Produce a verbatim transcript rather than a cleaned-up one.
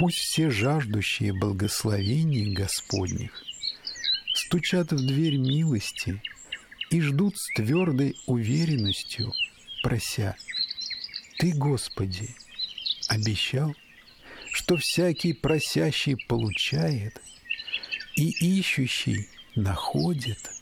Пусть все жаждущие благословений Господних стучат в дверь милости и ждут с твердой уверенностью, прося: Ты, Господи, обещал, что всякий просящий получает, и ищущий находит,